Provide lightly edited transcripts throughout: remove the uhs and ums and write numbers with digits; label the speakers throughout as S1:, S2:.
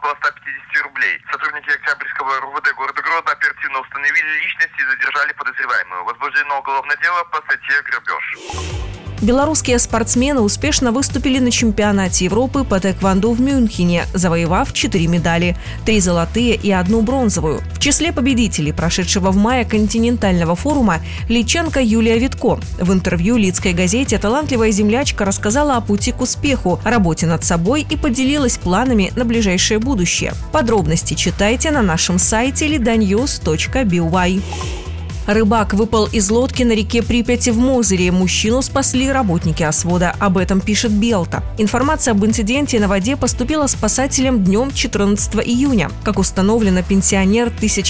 S1: около 150 рублей. Сотрудники Октябрьского РУВД города Гродно оперативно установили личность и задержали подозреваемого. Возбуждено уголовное дело по статье «Грабеж».
S2: Белорусские спортсмены успешно выступили на чемпионате Европы по тэквондо в Мюнхене, завоевав 4 медали – 3 золотые и 1 бронзовую. В числе победителей прошедшего в мае континентального форума литчанка Юлия Витко. В интервью Лидской газете талантливая землячка рассказала о пути к успеху, работе над собой и поделилась планами на ближайшее будущее. Подробности читайте на нашем сайте lidanews.by. Рыбак выпал из лодки на реке Припяти в Мозыре. Мужчину спасли работники освода. Об этом пишет Белта. Информация об инциденте на воде поступила спасателям днем 14 июня. Как установлено, пенсионер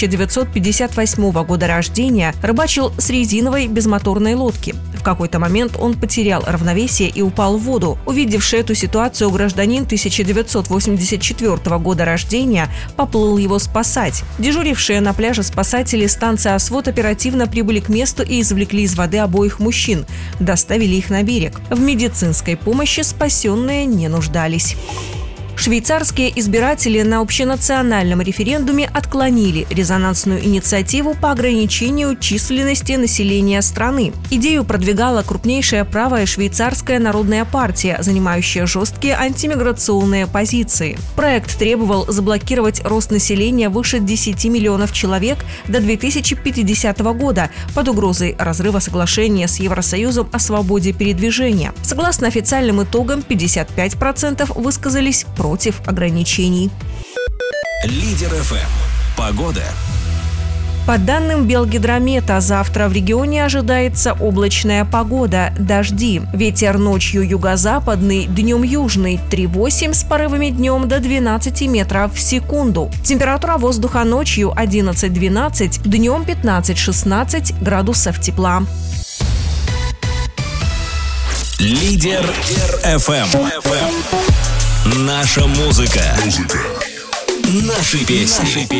S2: 1958 года рождения рыбачил с резиновой безмоторной лодки. В какой-то момент он потерял равновесие и упал в воду. Увидевший эту ситуацию, гражданин 1984 года рождения поплыл его спасать. Дежурившие на пляже спасатели станции «Освод» оперативно прибыли к месту и извлекли из воды обоих мужчин, доставили их на берег. В медицинской помощи спасенные не нуждались. Швейцарские избиратели на общенациональном референдуме отклонили резонансную инициативу по ограничению численности населения страны. Идею продвигала крупнейшая правая швейцарская народная партия, занимающая жесткие антимиграционные позиции. Проект требовал заблокировать рост населения выше 10 миллионов человек до 2050 года под угрозой разрыва соглашения с Евросоюзом о свободе передвижения. Согласно официальным итогам, 55% высказались против ограничений.
S3: Лидер ФМ. Погода.
S2: По данным Белгидромета, завтра в регионе ожидается облачная погода, дожди. Ветер ночью юго-западный, днем южный 3,8 с порывами днем до 12 метров в секунду. Температура воздуха ночью 11-12, днем 15-16 градусов тепла.
S3: Лидер ФМ. Наша музыка. Наши песни.